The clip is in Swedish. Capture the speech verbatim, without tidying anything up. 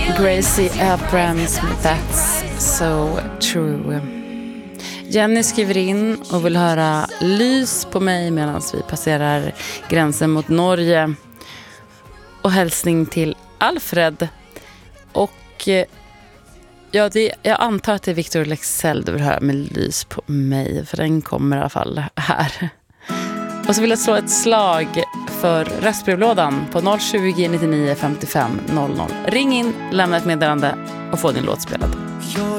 Gracie Abrams med That's So True. Jenny skriver in och vill höra Lys på mig medan vi passerar gränsen mot Norge. Och hälsning till Alfred. Och ja, det, jag antar att det är Victor Lexell du vill höra med Lys på mig. För den kommer i alla fall här. Och så vill jag slå ett slag för röstbrevlådan på noll tjugo, nittionio, femtiofem, noll noll. Ring in, lämna ett meddelande och få din låt spelad.